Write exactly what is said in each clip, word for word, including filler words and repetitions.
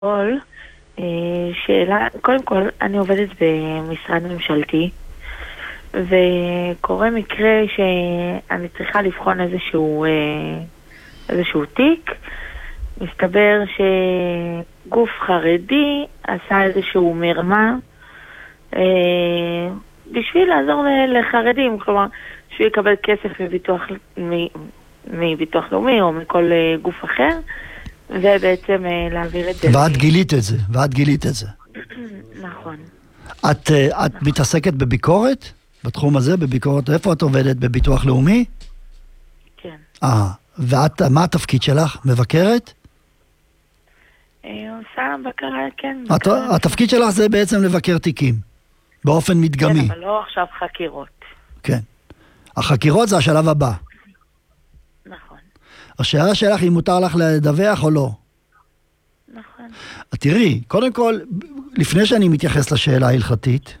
כל, שאלה, קודם כל, אני עובדת במשרד ממשלתי, וקורה מקרה שאני צריכה לבחון איזשהו, איזשהו תיק. מסתבר שגוף חרדי עשה איזשהו מרמה בשביל לעזור לחרדים, כלומר, שהוא יקבל כסף מביטוח, מביטוח לאומי או מכל גוף אחר, ובעצם להעביר את זה. ואת גילית את זה, ואת גילית את זה. נכון. את, את מתעסקת בביקורת? בתחום הזה, בביקורת? איפה את עובדת? בביטוח לאומי? כן. אה, ואת, מה התפקיד שלך? מבקרת? עושה בקרה, כן. את, התפקיד שלך זה בעצם לבקר תיקים, באופן מדגמי. כן, אבל לא עכשיו חקירות. כן. החקירות זה השלב הבא. נכון. השאלה שלך אם מותר לך לדווח או לא. נכון. תראי, קודם כל, לפני שאני מתייחס לשאלה ההלכתית,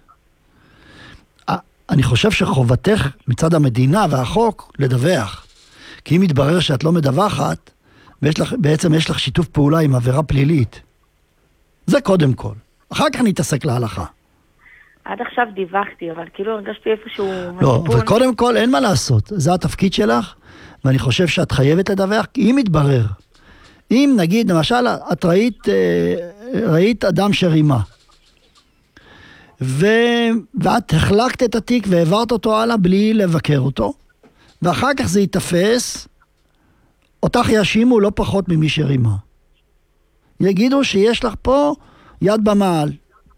אני חושב שחובתך מצד המדינה והחוק לדווח. כי אם מתברר שאת לא מדווחת, ויש לך, בעצם יש לך שיתוף פעולה עם עבירה פלילית. זה קודם כל. אחר כך נתעסק להלכה. עד עכשיו דיווחתי, אבל כאילו הרגשתי איפשהו... לא, וקודם כל אין מה לעשות. זה התפקיד שלך, ואני חושב שאת חייבת לדווח, כי אם מתברר, אם נגיד, למשל, את ראית, ראית אדם שרימה, ו... ואת החלקת את התיק והעברת אותו הלאה בלי לבקר אותו, ואחר כך זה יתפס, אותך יאשימו לא פחות ממי שרימה. יגידו שיש לך פה יד במעל.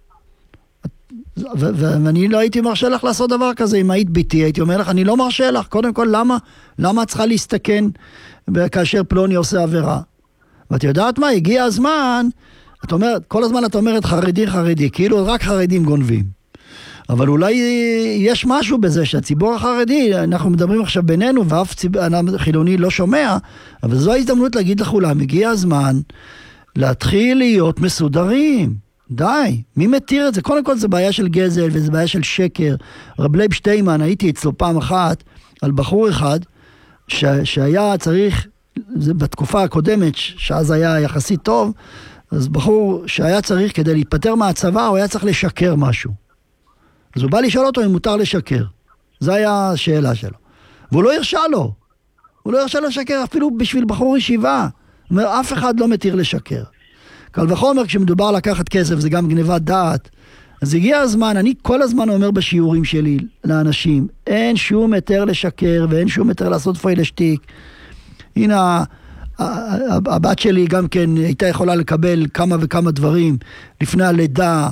ו- ו- ואני לא הייתי מרשה לך לעשות דבר כזה. אם היית ביתי, הייתי אומר לך, אני לא מרשה לך. קודם כל, למה? למה את צריכה להסתכן כאשר פלוני עושה עבירה? ואת יודעת מה? הגיע הזמן, את אומרת, כל הזמן את אומרת חרדי חרדי, כאילו רק חרדים גונבים. אבל אולי יש משהו בזה שהציבור החרדי, אנחנו מדברים עכשיו בינינו, ואף ציבור חילוני לא שומע, אבל זו ההזדמנות להגיד לכולם, הגיע הזמן להתחיל להיות מסודרים. די, מי מתיר את זה? קודם כל זה בעיה של גזל, וזה בעיה של שקר. רב לייב שטיימן, הייתי אצלו פעם אחת, על בחור אחד, ש- שהיה צריך, זה בתקופה הקודמת, שאז היה יחסית טוב, אז בחור שהיה צריך, כדי להתפטר מהצבא, הוא היה צריך לשקר משהו. אז הוא בא לשאול אותו אם מותר לשקר. זו היה השאלה שלו. והוא לא הרשה לו. הוא לא הרשה לשקר אפילו בשביל בחור ישיבה. הוא אומר, אף אחד לא מתיר לשקר. קל וחומר, כשמדובר לקחת כסף, זה גם גניבת דעת. אז הגיע הזמן, אני כל הזמן אומר בשיעורים שלי לאנשים, אין שום היתר לשקר, ואין שום היתר לעשות פוילשטיק. הנה, הבת שלי גם כן הייתה יכולה לקבל כמה וכמה דברים לפני הלידה,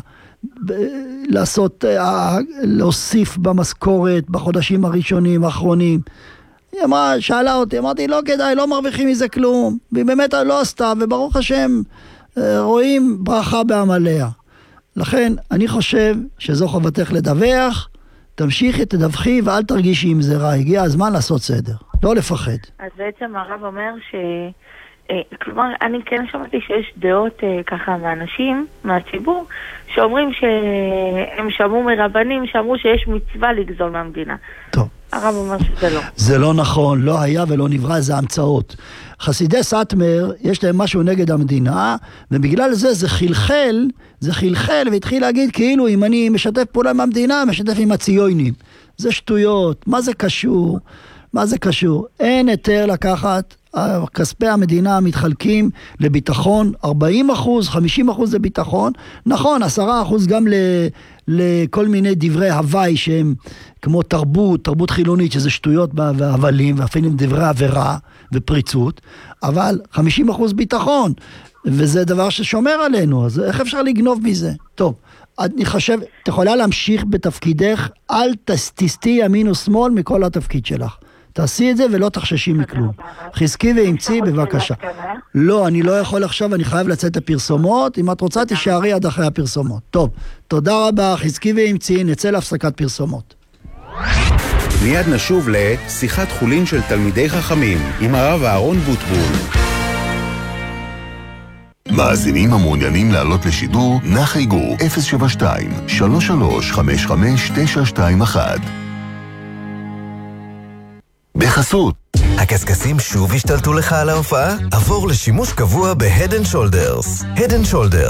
לעשות, להוסיף במשכורת בחודשים הראשונים, האחרונים. היא אמרה, שאלה אותי, אמרתי, לא כדאי, לא מרוויחים מזה כלום. והיא באמת לא עשתה, וברוך השם, רואים ברכה בעמליה. לכן, אני חושב שזו חובתך לדווח, תמשיכי, תדווחי, ואל תרגישי עם זה רע. הגיע הזמן לעשות סדר, לא לפחד. אז בעצם הרב אומר ש... כלומר, אני כן שמעתי שיש דעות ככה מאנשים, מהציבור, שאומרים שהם שמעו מרבנים, שאמרו שיש מצווה לגזול מהמדינה. טוב. הרב אומר שזה לא. זה לא נכון, לא היה ולא נברא, זה המצאות. חסידי סאטמר, יש להם משהו נגד המדינה, ובגלל זה זה חלחל, זה חלחל, והתחיל להגיד כאילו אם אני משתף פעולה עם המדינה, משתף עם הציונים. זה שטויות, מה זה קשור? מה זה קשור? אין היתר לקחת, כספי המדינה מתחלקים לביטחון, ארבעים אחוז, חמישים אחוז לביטחון, נכון, עשרה אחוז גם ל, לכל מיני דברי הוואי שהם כמו תרבות, תרבות חילונית, שזה שטויות והבלים, ואפילו דברי עבירה ופריצות, אבל חמישים אחוז ביטחון, וזה דבר ששומר עלינו, אז איך אפשר לגנוב מזה? טוב, אני חושב, את יכולה להמשיך בתפקידך, אל תסטי ימין או שמאל מכל התפקיד שלך. תעשי את זה ולא תחששי מכלום. חזקי ואמצי, בבקשה. לא, אני לא יכול עכשיו, אני חייב לצאת לפרסומות. אם את רוצה, תישארי עד אחרי הפרסומות. טוב, תודה רבה, חזקי ואמצי, נצא להפסקת פרסומות. מיד נשוב לשיחת חולין של תלמידי חכמים, עם הרב אהרון בוטבול. מאזינים המעוניינים לעלות לשידור, נחייגו אפס שבע שתיים שלוש שלוש חמש חמש תשע שתיים אחת. בחסות הקסקסים שוב השתלטו לך על ההופעה? עבור לשימוש קבוע ב-Head and Shoulders. Head and Shoulders